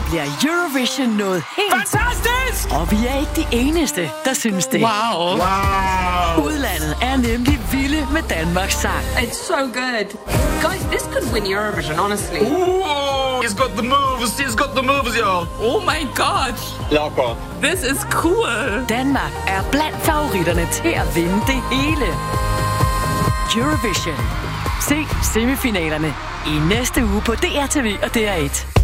bliver Eurovision noget helt... Fantastisk! Og vi er ikke de eneste, der synes det. Wow. Udlandet er nemlig vilde med Danmarks sang. It's so good. Guys, this could win Eurovision, honestly. Ooh, he's got the moves, y'all. Oh my god. Locker. This is cool. Danmark er blandt favoritterne til at vinde det hele. Eurovision. Se semifinalerne i næste uge på DRTV og DR1.